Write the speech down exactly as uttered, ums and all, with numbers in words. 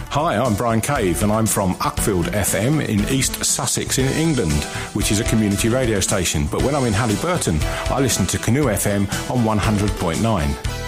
Hi, I'm Brian Cave and I'm from Uckfield F M in East Sussex in England, which is a community radio station. But when I'm in Halliburton, I listen to Canoe F M on one hundred point nine.